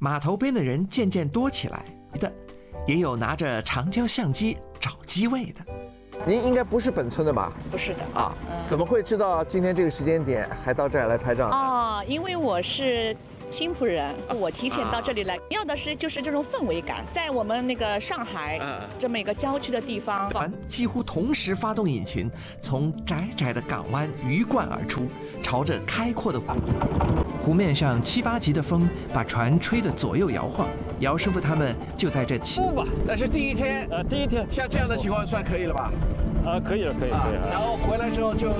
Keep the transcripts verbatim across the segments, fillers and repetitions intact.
码头边的人渐渐多起来的，也有拿着长焦相机找机位的。 您应该不是本村的吧？ 不是的啊，怎么会知道今天这个时间点还到这儿来拍照？ 哦，因为我是青浦人，我提前到这里来，要的是就是这种氛围感，在我们那个上海这么一个郊区的地方， 船几乎同时发动引擎，从窄窄的港湾鱼贯而出，朝着开阔的湖。湖面上七八级的风把船吹得左右摇晃。姚师傅他们就在这起不吧？ 那是第一天， 呃，第一天， 像这样的情况算可以了吧？ 啊，可以了，可以，可以了。 然后回来之后就。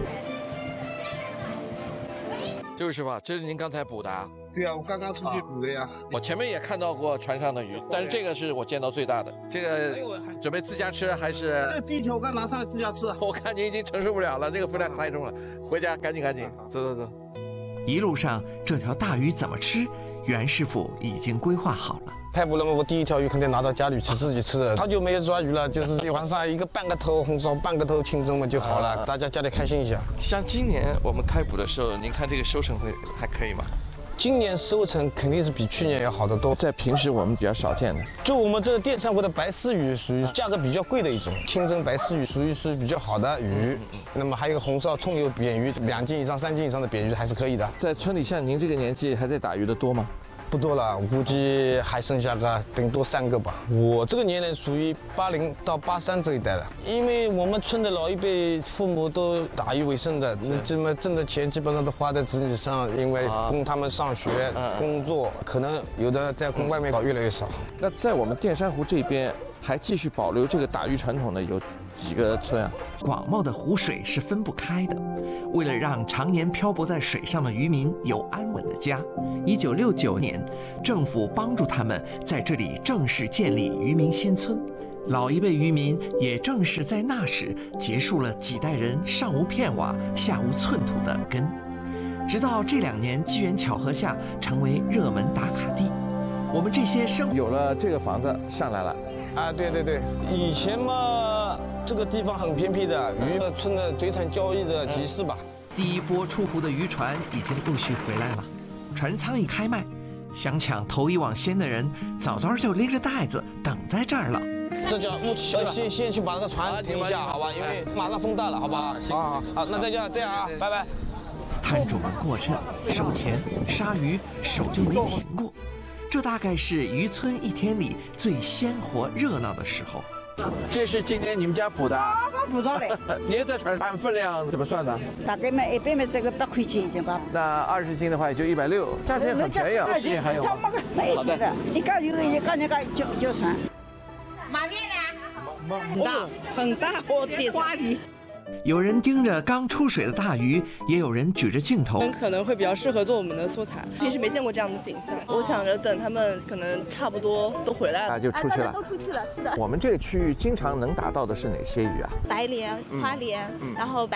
这位师傅，这是您刚才捕的啊？ 对啊，我刚刚出去捕的呀。 我前面也看到过船上的鱼，但是这个是我见到最大的。这个准备自家吃还是？ 这第一条我刚拿上来自家吃。 我看您已经承受不了了，这个分量太重了，回家赶紧赶紧，走走走。 一路上这条大鱼怎么吃，袁师傅已经规划好了。 拍捕了嘛，我第一条鱼肯定拿到家里去自己吃的。好久没有抓鱼了，就是晚上一个半个头红烧，半个头清蒸嘛就好了，大家家里开心一下。 像今年我们开捕的时候，您看这个收成会还可以吗？ 今年收成肯定是比去年要好得多， 在平时我们比较少见的。 就我们这个电扇湖的白丝鱼，属于价格比较贵的一种，清蒸白丝鱼属于是比较好的鱼。那么还有一个红烧葱油扁鱼，两斤以上、三斤以上的扁鱼还是可以的。 在村里像您这个年纪还在打鱼的多吗？ 不多了，我估计还剩下个顶多三个吧。我这个年龄属于八零到八三这一代的，因为我们村的老一辈父母都打鱼为生的，那这么挣的钱基本上都花在子女上，因为供他们上学、工作，可能有的在供外面搞越来越少。 那在我们淀山湖这边还继续保留这个打鱼传统的有几个村啊？ 广袤的湖水是分不开的。为了让常年漂泊在水上的渔民有安稳的家，一九六九年，政府帮助他们在这里正式建立渔民新村。老一辈渔民也正是在那时结束了几代人上无片瓦、下无寸土的根，直到这两年机缘巧合下成为热门打卡地。我们这些生有了这个房子上来了。 啊，对对对，以前嘛，这个地方很偏僻的，渔村的水产交易的集市吧。 第一波出湖的渔船已经陆续回来了，船舱一开卖，想抢头一网先的人早早就拎着袋子等在这儿了。 这叫木器，先先去把那个船停一下，好吧？因为马上风大了，好不好？好好好，那再见，这样啊，拜拜。 摊主们过秤、收钱、杀鱼，手就没停过。这大概是渔村一天里最鲜活热闹的时候。 这是今天你们家捕的？ 刚刚捕到的。 您在船按分量怎么算的？ 大概嘛，一般嘛，这个八块钱一斤吧。 那二十斤的话也就一百六，价钱很便宜啊。 二斤还有。好的。你刚有一刚那个叫叫船。 马面呢？ 很大很大，我得花里。 有人盯着刚出水的大鱼，也有人举着镜头。 可能会比较适合做我们的素材，平时没见过这样的景象。我想着等他们可能差不多都回来了， 啊，就出去了， 都出去了，是的。 我们这个区域经常能打到的是哪些鱼啊？ 白鲢、花鲢，然后白。